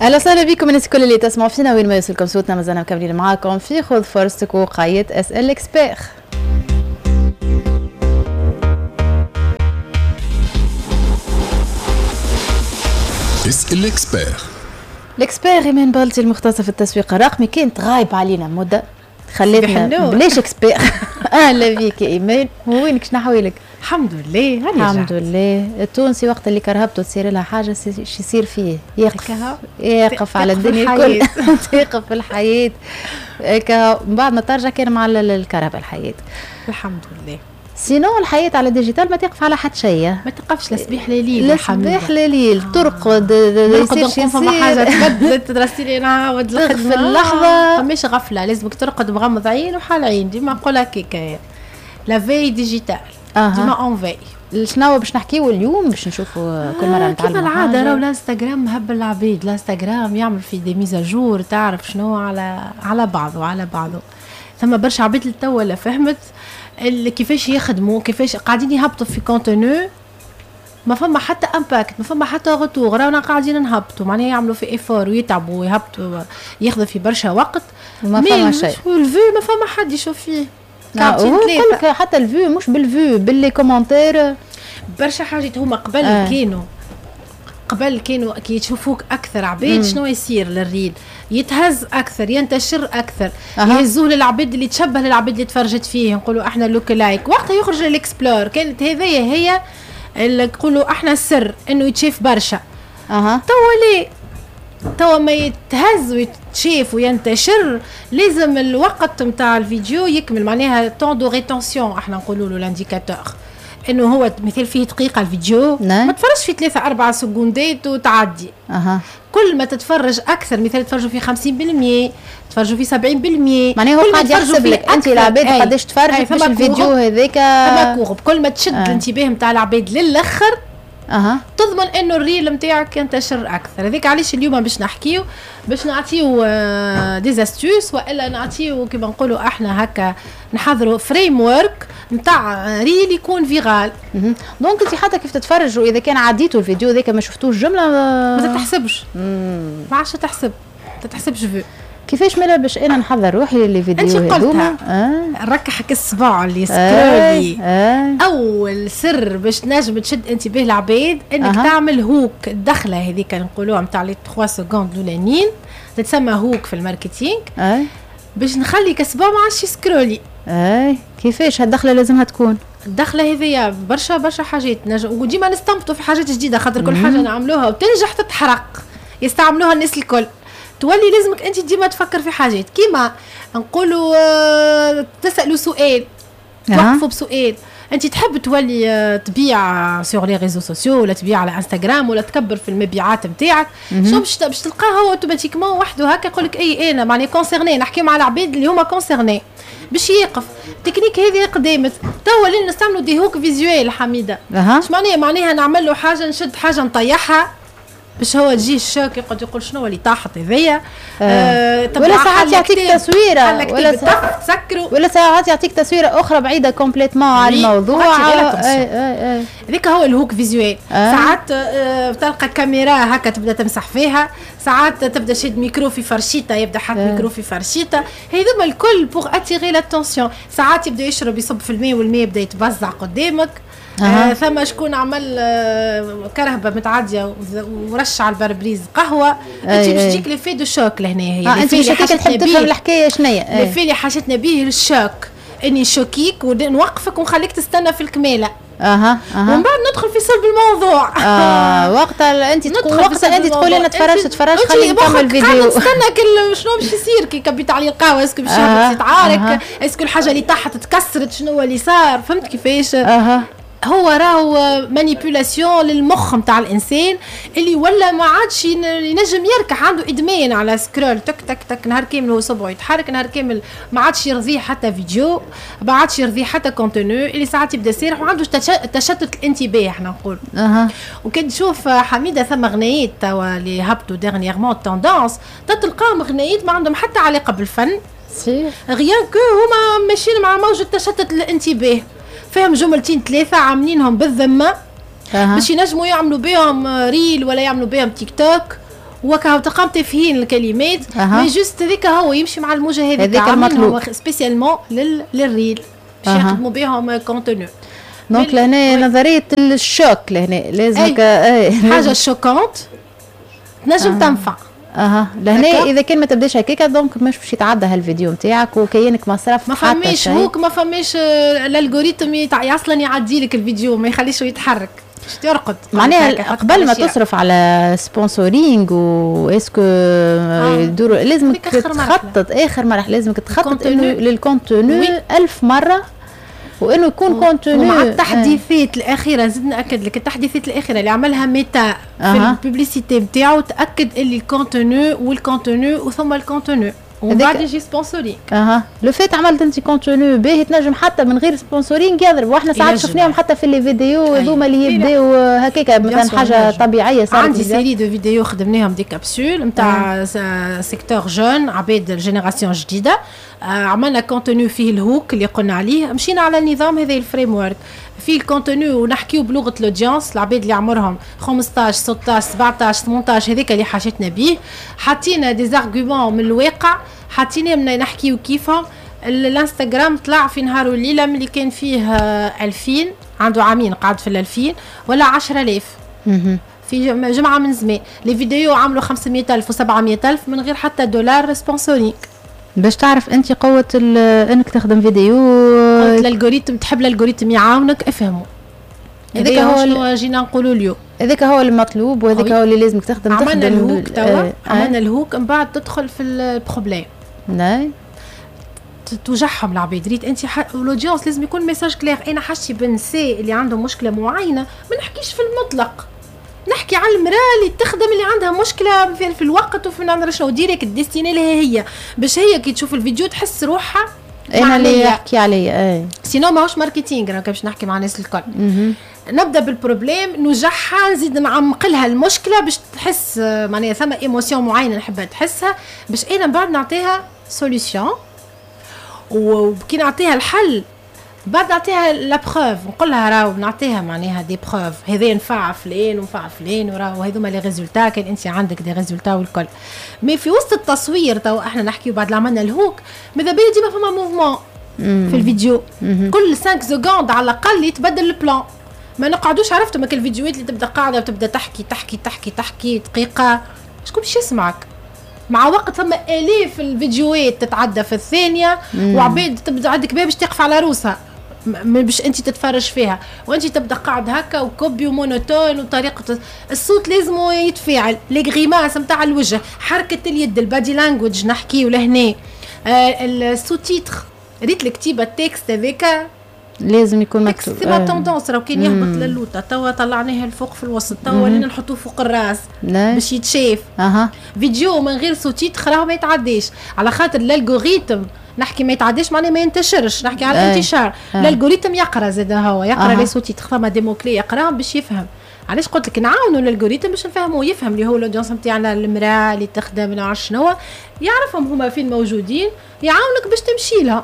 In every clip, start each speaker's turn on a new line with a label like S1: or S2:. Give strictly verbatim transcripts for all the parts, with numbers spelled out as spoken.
S1: اهلا وسهلا بكم الناس الكل اللي تسمعوا فينا وين ما يوصلكم صوتنا. مازلنا مكملين معاكم في خذ فرصتك وقاية اس ال اكسبير.
S2: اس ال اكسبير
S1: الاكسبير ايمان بلطي المختصة في التسويق الرقمي كانت غايبة علينا مدة، خليتنا بلاش اكسبير. اهلا بيك يا ايمان، وينك شنو احوالك؟
S3: الحمد لله.
S1: الحمد لله. التونسي وقت اللي كرهبته تصير لها حاجه شو يصير فيه؟ يقف يقف على الدنيا الكل. تقف في الحياه من بعد ما ترجع كان مع الكرهبه الحياه.
S3: الحمد لله.
S1: سينو الحياه على الديجيتال ما تقف على حد شيء،
S3: ما تقفش لا صبيح لا ليل.
S1: لا صباح لا ليل. آه. ترقد
S3: يصير شي فما حاجه تبدلت تدرسي لي نعاود
S1: الخدمه في اللحظه.
S3: فماش غفله، لازمك ترقد مغمض عين وحال عين. ديما نقولها كيكا لا في ديجيتال. آه. ديما اون في.
S1: شنو باش نحكيو اليوم باش نشوفوا كل مره نتعلموا
S3: كيما العاده. راهو الانستغرام مهبل العبيد. الانستغرام يعمل في دي ميزاجور تعرف شنو على على بعضه على بعضه. ثم برشا عبيد لتوا لا فهمت كيفاش يخدموا، كيفاش قاعدين يهبطوا في كونتوني ما فما حتى امباكت، ما فما حتى غتوغ. رانا قاعدين نهبطوا معناها يعملوا في ايفور ويتعبوا ويهبطوا ياخذوا في برشا وقت.
S1: ما فما شيء.
S3: الفيو ما فما حد يشوف فيه.
S1: كلك حتى الفيو مش بالفيو باللي كومنتير.
S3: برشا حاجات هما قبل آه. كانوا قبل كانوا كي يشوفوك اكثر عبيد شنو يصير للريل يتهز اكثر ينتشر اكثر. أه. يهزوه للعبيد اللي تشبه للعبيد اللي تفرجت فيه. نقولوا احنا لوك لايك. وقتها يخرج الاكسبلور كانت هذه هي اللي نقولوا احنا السر انه يتشاف برشا.
S1: اها
S3: توا ليه توا ما يتهز ويتشاف وينتشر لازم الوقت نتاع الفيديو يكمل. معناها طون دو ريتونسيون احنا نقولوا له الانديكاتور انه هو مثال فيه دقيقه الفيديو.
S1: نعم.
S3: ما تفرجش في ثلاثة أربعة سكوندات وتعدي.
S1: اها
S3: كل ما تتفرج اكثر مثال تفرجوا في خمسين بالمية تفرجوا في سبعين بالمية.
S1: معناها هو قاعد يحسب لك انت العباد قداش تفرجوا باش الفيديو هذاك
S3: فما كورب. كل ما تشد آه. الانتباه نتاع العباد للاخر
S1: اها
S3: تضمن انه الريل نتاعك ينتشر اكثر. هذيك علاش اليوم باش نحكيو باش نعطيو دي استوس والا نعطيو كيما نقولوا احنا هكا نحضروا فريم ورك نتاع ريل يكون فيغال.
S1: دونك انت حتى كيف تتفرجوا اذا كان عديتوا الفيديو ذاك ما شفتوش جمله
S3: ما, ما تتحسبش. ما عادش تحسب تتحسبش فيو.
S1: كيفاش مالا باش انا نحضر روحي للفيديو
S3: هذوما؟ آه. نركحك الصباع اللي سكرولي. آه. آه. اول سر باش تنجم تشد انتباه العباد انك آه. تعمل هوك. الدخله هذيك نقولوها نتاع لي ثلاثة سكوند الاولانيين تتسمى هوك في الماركتينغ.
S1: آه.
S3: باش نخليك الصباع ما عادش يسكرولي.
S1: اي كيفاش هالدخله لازمها تكون؟
S3: الدخله هذيا برشا برشا حاجات نجم وديما نستنبطوا في حاجات جديده خاطر كل حاجه نعملوها وتنجح تتحرق يستعملوها الناس الكل. تولي لازمك انت ديما تفكر في حاجات كيما نقولوا آه تسالوا سؤال توقفوا بسؤال. انت تحب تولي آه تبيع سور لي ريزو سوسيو ولا تبيع على انستغرام ولا تكبر في المبيعات نتاعك شنو باش باش تلقاه هو اوتوماتيكمون وحده هكا يقول لك اي انا معني كونسيرني. نحكي مع العباد اللي هما كونسيرني باش يقف. التكنيك هذه قدامت توا اللي نستعملوا دي هوك فيزوال حميده. اش معناها؟ معناها نعمل له حاجه نشد حاجه نطيحها باش هو تجي الشاك يقعد يقول شنو اللي طاحت هذيا.
S1: آه. ولا ساعات يعطيك تصويره
S3: ولا ساعات تسكروا
S1: ولا ساعات يعطيك تصويره اخرى بعيده كومبليتمون على الموضوع.
S3: هذيك هو الهوك فيزوال. آه. ساعات آه تلقى كاميرا هكا تبدا تمسح فيها. ساعات تبدا شد ميكرو في فرشيطه يبدا حط آه. ميكرو في فرشيطه. هذوما الكل بوغ اتيغي لاتونسيون. ساعات يبدا يشرب يصب في الماء والماء يبدا يتبزع قدامك. أه. آه ثم شكون عمل آه كرهبه متعديه ورش على البربريز قهوه. انت باش تجيك لي في دو شوك لهنا. هي
S1: آه انت مش هكاك تحب تفهم الحكايه شنيا.
S3: اللي في اللي حاجتنا به الشوك اني شوكيك ونوقفك ونخليك تستنى في الكماله.
S1: اها اها
S3: ومن بعد ندخل في صلب الموضوع.
S1: اه وقتها انت تقول وقتها انت تقولي انا تفرجت تفرجت خليني نكمل فيديو.
S3: تستنى كل شنو باش يصير كي كبيت على القهوه. اسكو باش آه. تتعارك آه. اسكو الحاجه اللي تحت تكسرت شنو اللي صار. فهمت كيفاش؟
S1: اها
S3: هو راهو مانيبيولاسيون للمخ نتاع الانسان اللي ولا ما عادش ينجم يركح. عنده ادمان على سكرول تك تك تك نهار كامل هو صبعه يتحرك نهار كامل. ما عادش يرضيه حتى فيديو ما عادش يرضيه حتى كونتوني اللي ساعات يبدا سارح وعنده تشتت الانتباه احنا نقول.
S1: اها
S3: وكي تشوف حميده ثم غنايات توا اللي هبطوا ديرنييرمون توندونس تلقاهم غنايات ما عندهم حتى علاقه بالفن.
S1: سي
S3: غيان كو هما ماشيين مع موجه تشتت الانتباه. فهم جملتين ثلاثة عاملينهم بالذمة باش ينجموا يعملوا بهم ريل ولا يعملوا بهم تيك توك وكا تلقاهم تافهين الكلمات مي جوست هذاك هو يمشي مع الموجه هذيك
S1: هذاك المطلوب
S3: سبيسيالمون لل للريل باش يخدموا بهم كونتوني.
S1: دونك لهنا نظريه الشوك لهنا لازمك
S3: أي. حاجه شوكونت تنجم تنفع.
S1: اها لهنا اذا كان ما تبداش هكاك دونك مش باش يتعدى هالفيديو نتاعك وكيانك مصرف
S3: ما فماش هوك ما فماش الالغوريثم اصلا يعدي لك الفيديو ما يخليش يتحرك باش ترقد
S1: معناها قبل ما تصرف على سبونسورينغ واسكو يدوروا لازمك تخطط اخر مرحله لازمك تخطط انه للكونتوني ألف مره وانه يكون كونتوني
S3: مع التحديثات الاخيره. زدنا ناكد لك التحديثات الاخيره اللي عملها ميتا في أه. الببليسيتي نتاعو تاكد اللي الكونتوني والكونتوني وثم الكونتوني ومن بعد يجي سبونسورينغ.
S1: اها لو فات عملت انت كونتوني باهي تنجم حتى من غير سبونسورينغ يضرب واحنا ساعات شفناهم حتى في لي فيديو هذوما اللي يبداو هكاك مثلا حاجه طبيعيه صارت.
S3: عندي سيري دو فيديو خدمناهم دي كابسول نتاع سيكتور جون عباد الجينيراسيون جديده. عملنا كونتوني فيه الهوك اللي قلنا عليه مشينا على النظام هذا الفريم ورك في الكونتوني ونحكيو بلغه الاودينس العباد اللي عمرهم خمسطاش ستطاش سبعطاش ثمنطاش هذاك اللي حاجتنا بيه. حطينا دي زارغومون من الواقع حطينا من نحكيو كيفهم. الانستغرام طلع في نهار وليله ملي كان فيه ألفين عنده عامين قاعد في الألفين ولا عشرة آلاف في جمعه من زمان. لي فيديو عملوا خمسمية ألف وسبعمية ألف من غير حتى دولار سبونسورينغ.
S1: باش تعرف انت قوه انك تخدم فيديو
S3: الالغوريثم تحب الالغوريثم يعاونك افهموا. هذاك هو شنو جينا نقولوا اليوم
S1: هذاك هو المطلوب وهذاك هو اللي لازمك تخدم.
S3: عملنا الهوك توا آه. عملنا الهوك من بعد تدخل في البروبليم
S1: لا
S3: توجعهم العباد. ريت انت الاودينس لازم يكون ميساج كلير. انا حاجتي بالنساء اللي عندهم مشكله معينه ما نحكيش في المطلق نحكي على المراه اللي تخدم اللي عندها مشكله في, في الوقت وفي نعرف شنو ديريك الديستيني لها هي باش هي كي تشوف الفيديو تحس روحها
S1: انا اللي يحكي عليا. اي
S3: سينو ماهوش ماركتينغ راك باش نحكي مع الناس الكل. نبدا بالبروبليم نوجعها نزيد نعمق لها المشكله باش تحس معناها ثم ايموسيون معينه نحبها تحسها باش انا من بعد نعطيها سوليوشن وكي نعطيها الحل بعد نعطيها لا بروف نقول لها راهو نعطيها معناها دي بروف هذا ينفع فلان ونفع فلان وراهو هذوما لي ريزولتا كان انت عندك دي ريزولتا والكل. مي في وسط التصوير تو احنا نحكيو بعد عملنا الهوك ماذا بيا ديما فما موفمون في الفيديو كل خمسة سكوند على الاقل يتبدل البلان. ما نقعدوش عرفتوا ما الفيديوهات اللي تبدا قاعده وتبدا تحكي تحكي تحكي تحكي دقيقه شكون باش يسمعك مع وقت ثم الاف الفيديوهات تتعدى في الثانيه وعباد تبدا عندك باش تقف على روسها باش انت تتفرج فيها وانت تبدا قاعد هكا وكوبي ومونوتون وطريقه الصوت لازم يتفاعل. لي غريماس نتاع الوجه حركه اليد البادي لانجويج نحكيو لهنا آه السوتيتر ريت الكتيبه التكست هذاك
S1: لازم يكون مكتوب.
S3: سي ما توندونس راه كان يهبط للوطه توا طلعناه الفوق في الوسط توا ولينا نحطوه فوق الراس باش يتشاف.
S1: اها
S3: فيديو من غير صوتيتر راه ما يتعداش على خاطر الالغوريثم نحكي ما يتعداش معناها ما ينتشرش نحكي على الانتشار. الالغوريثم يقرا زاد هو يقرا لي صوتيتر ثما دي موكلي يقراهم باش يفهم. علاش قلت لك نعاونوا الالغوريثم باش نفهموا يفهم اللي هو الاودينس نتاعنا المراه اللي تخدم نعرف شنو يعرفهم هما فين موجودين يعاونك باش تمشي لها.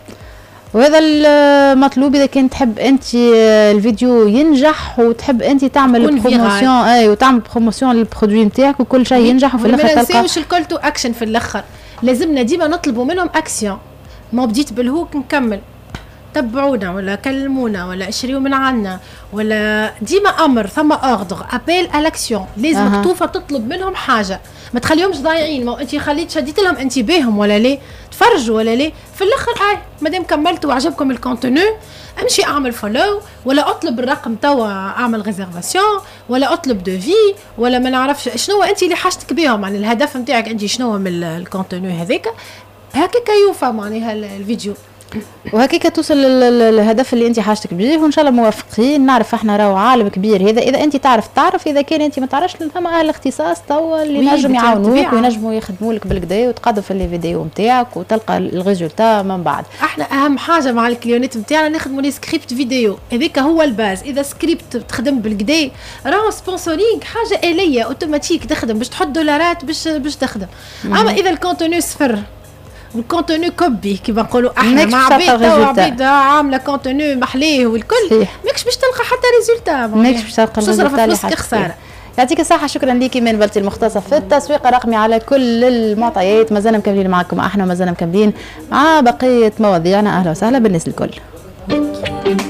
S1: وهذا المطلوب اذا كنت تحب انت الفيديو ينجح وتحب انت تعمل بروموسيون اي وتعمل بروموسيون للبرودوي نتاعك وكل شيء ينجح وفي الاخر
S3: تلقى ما ننساوش الكول تو اكشن في الاخر. لازمنا ديما نطلبوا منهم اكسيون. ما بديت بالهوك نكمل تبعونا ولا كلمونا ولا اشريوا من عنا ولا ديما امر ثم اوردر ابيل الاكسيون. لازمك أه. توفى تطلب منهم حاجه ما تخليهمش ضايعين. ما انت خليت شديت لهم انتباههم ولا ليه تفرجوا ولا ليه في الاخر اي مادام كملتوا وعجبكم الكونتوني امشي اعمل فولو ولا اطلب الرقم توا اعمل ريزرفاسيون ولا اطلب دوفي ولا ما نعرفش شنو انت اللي حاجتك بهم. يعني الهدف نتاعك انت شنو من الكونتوني هذاك هكاك يوفى معناها الفيديو
S1: وهكاك توصل للهدف اللي انت حاجتك بيه وان شاء الله موافقين. نعرف احنا راهو عالم كبير هذا اذا انت تعرف تعرف اذا كان انت ما تعرفش ثم اهل الاختصاص توا اللي نجم يعاونوك وينجموا يخدموا لك بالكدا وتقدم في لي فيديو نتاعك وتلقى الريزولتا من بعد.
S3: احنا اهم حاجه مع الكليونيت نتاعنا نخدموا لي سكريبت فيديو هذاك هو الباز. اذا سكريبت تخدم بالكدا راهو سبونسورينغ حاجه آلية اوتوماتيك تخدم باش تحط دولارات باش باش تخدم. اما اذا الكونتوني صفر والكونتوني كوبي كيما نقولوا احنا مع عبيد عبيد عامله كونتوني محليه والكل ماكش باش تلقى حتى ريزولتا
S1: ماكش باش تلقى
S3: ريزولتا اللي خساره.
S1: يعطيك الصحة. شكرا ليكي من بلتي المختصة في التسويق الرقمي على كل المعطيات. مازلنا مكملين معكم احنا ومازلنا مكملين مع بقية مواضيعنا. اهلا وسهلا بالناس الكل.